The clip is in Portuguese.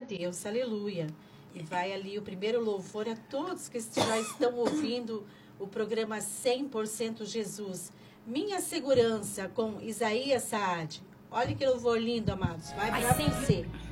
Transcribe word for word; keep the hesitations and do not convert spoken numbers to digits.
Deus, aleluia. E vai ali o primeiro louvor a todos que já estão ouvindo o programa cem por cento Jesus. Minha segurança com Isaías Saad. Olha que louvor lindo, amados. Vai para você.